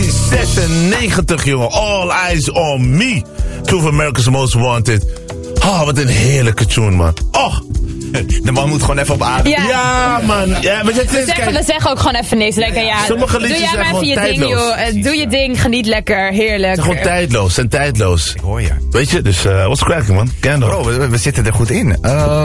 1996, jongen. All Eyes on Me. Two of America's Most Wanted. Oh, wat een heerlijke tune, man. Oh. De man moet gewoon even op adem. Ja, man. Ja, maar we zeggen ook gewoon even niks. Lekker, ja. Sommige liedjes doe jij zijn maar even je tijdloos. ding, joh. Doe je ding, geniet lekker. Heerlijk. Ze zijn gewoon tijdloos. Ik hoor je. Weet je, dus what's cracking, man? Bro, we zitten er goed in.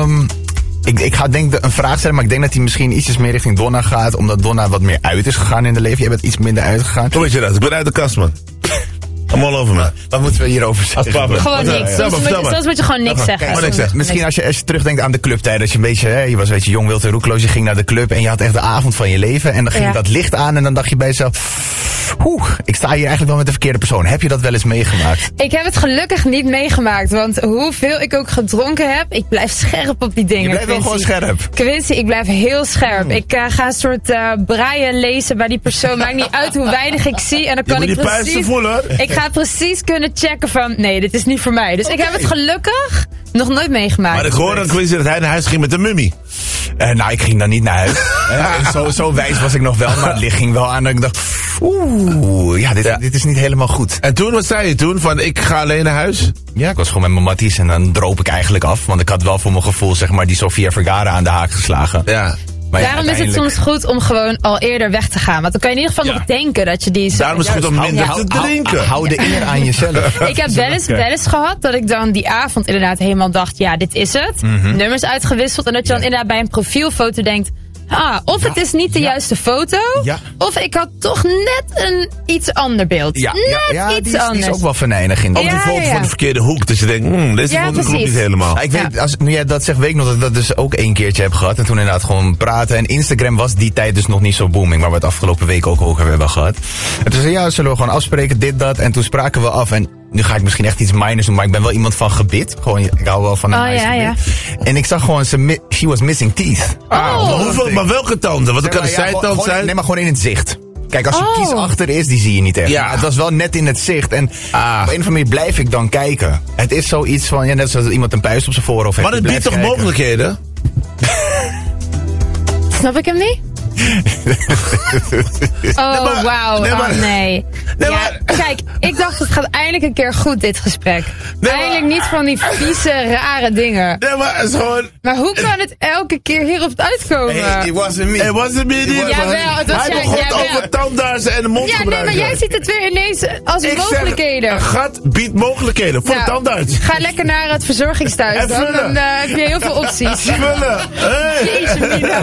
Ik ga denk een vraag stellen, maar ik denk dat hij misschien ietsjes meer richting Donna gaat, omdat Donna wat meer uit is gegaan in de leven. Jij bent iets minder uitgegaan. Hoe weet je dat? Ik ben uit de kast, man. I'm all over, man. Wat moeten we hierover zeggen? Gewoon niks. Soms moet je gewoon niks zeggen. Misschien als je terugdenkt aan de clubtijd, dat je een beetje, je was een beetje jong, wild en roekeloos, je ging naar de club en je had echt de avond van je leven en dan ging dat licht aan en dan dacht je bij jezelf, ik sta hier eigenlijk wel met de verkeerde persoon. Heb je dat wel eens meegemaakt? Ik heb het gelukkig niet meegemaakt, want hoeveel ik ook gedronken heb, ik blijf scherp op die dingen. Je blijft wel gewoon scherp. Quincy, ik blijf heel scherp. Ik ga een soort braille lezen bij die persoon, maakt niet uit hoe weinig ik zie en dan kan ik precies... Ik ga precies kunnen checken van, nee, dit is niet voor mij. Dus ik heb het gelukkig nog nooit meegemaakt. Maar ik hoor dan Quincy dat hij naar huis ging met een mummie. Nou, ik ging dan niet naar huis. Zo wijs was ik nog wel, maar het licht ging wel aan. En ik dacht, dit is niet helemaal goed. En toen, wat zei je toen? Van, ik ga alleen naar huis? Ja, ik was gewoon met mijn matties en dan droop ik eigenlijk af. Want ik had wel voor mijn gevoel, zeg maar, die Sofia Vergara aan de haak geslagen. Ja. Maar daarom is het soms goed om gewoon al eerder weg te gaan. Want dan kan je in ieder geval nog denken dat je die... Daarom is het goed om minder te drinken. Hou de eer aan jezelf. Ik heb wel eens gehad dat ik dan die avond inderdaad helemaal dacht, ja, dit is het. Nummers uitgewisseld. En dat je dan inderdaad bij een profielfoto denkt, of het is niet de juiste foto, of ik had toch net een iets ander beeld. Iets anders. Die is ook wel venijnig. Of die foto van de verkeerde hoek. Dus je denkt, deze foto klopt niet helemaal. Nou, ik weet, nu jij dat zegt, weet ik nog dat ik dat dus ook 1 keertje heb gehad. En toen inderdaad gewoon praten. En Instagram was die tijd dus nog niet zo booming. Maar we het afgelopen week ook over hebben gehad. En toen zei zullen we gewoon afspreken, dit, dat. En toen spraken we af. En nu ga ik misschien echt iets minors doen, maar ik ben wel iemand van gebit. Gewoon, ik hou wel van een nice gebit. En ik zag gewoon, she was missing teeth. Maar welke tanden? Want het kan een zijtand zijn. Nee, maar gewoon in het zicht. Kijk, als je kies achter is, die zie je niet echt. Ja. Het was wel net in het zicht. En op een of andere manier blijf ik dan kijken. Het is zoiets van, net zoals iemand een puist op zijn voorhoofd heeft. Maar het biedt toch mogelijkheden? Snap ik hem niet? Wauw. Nee. Kijk, ik dacht het gaat eindelijk een keer goed, dit gesprek. Eindelijk niet van die vieze, rare dingen. Nee, maar het is gewoon... Maar hoe kan het elke keer hierop uitkomen? It wasn't me. It wasn't me. Hij begon over tandartsen en de mond gebruiken. Ja, nee, maar jij ziet het weer ineens als mogelijkheden. Een gat biedt mogelijkheden voor de tandarts. Ga lekker naar het verzorgingstehuis. Dan heb je heel veel opties. Vullen. Hey. Jezus,